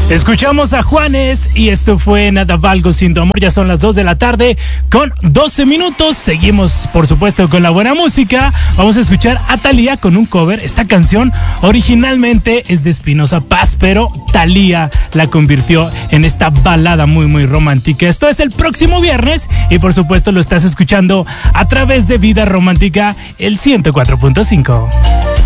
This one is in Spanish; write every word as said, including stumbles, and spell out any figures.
Escuchamos a Juanes y esto fue Nada Valgo Sin Tu Amor. Ya son las dos de la tarde con doce minutos. Seguimos, por supuesto, con la buena música. Vamos a escuchar a Thalía con un cover. Esta canción originalmente es de Espinoza Paz, pero Thalía la convirtió en esta balada muy, muy romántica. Esto es el próximo viernes y, por supuesto, lo estás escuchando a través de Vida Romántica, el ciento cuatro punto cinco.